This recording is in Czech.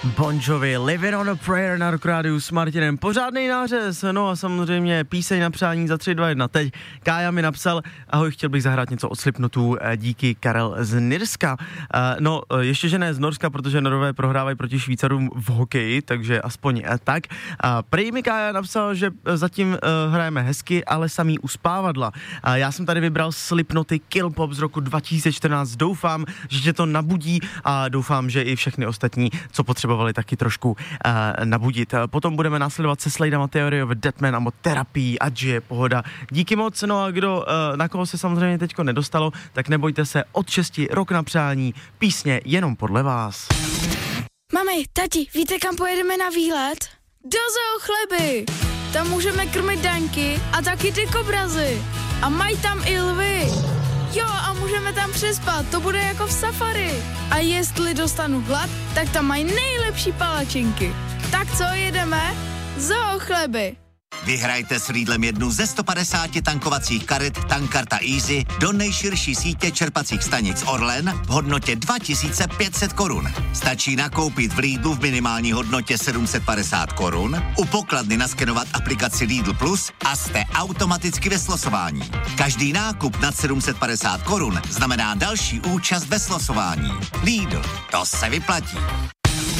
Bon Jovi, Living on a Prayer na Rock Rádiu s Martinem. Pořádnej nářez, no a samozřejmě píseň na přání za 3, 2, 1. Teď Kája mi napsal, ahoj, chtěl bych zahrát něco od Slipknotu, díky, Karel z Nirska. No, ještě že ne z Norska, protože Norové prohrávají proti Švýcarům v hokeji, takže aspoň tak. Prej mi Kája napsal, že zatím hrajeme hezky, ale samý uspávadla. Já jsem tady vybral Slipknoty Kill Pop z roku 2014. Doufám, že tě to nabudí a doufám, že i všechny ostatní, co potřebovali taky trošku nabudit. Potom budeme následovat se Sladeama Theory of Deadman a terapii, ať je pohoda. Díky moc, no a kdo, na koho se samozřejmě teďko nedostalo, tak nebojte se, od 6 rok na přání, písně jenom podle vás. Mami, tati, víte, kam pojedeme na výlet? Do Zoo Chleby! Tam můžeme krmit daňky a taky ty kobrazy. A mají tam i lvy. Jo, a můžeme tam přespat, to bude jako v safari. A jestli dostanu hlad, tak tam mají nejlepší palačinky. Tak co, jedeme? Zoo Chleby. Vyhrajte s Lidlem jednu ze 150 tankovacích karet Tankarta Easy do nejširší sítě čerpacích stanic Orlen v hodnotě 2500 korun. Stačí nakoupit v Lidlu v minimální hodnotě 750 korun, u pokladny naskenovat aplikaci Lidl Plus a jste automaticky ve slosování. Každý nákup nad 750 korun znamená další účast ve slosování. Lidl, to se vyplatí.